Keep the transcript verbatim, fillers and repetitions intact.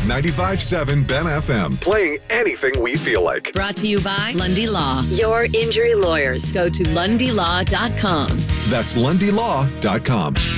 ninety-five point seven Ben F M. Playing anything we feel like. Brought to you by Lundy Law, your injury lawyers. Go to lundy law dot com. That's lundy law dot com.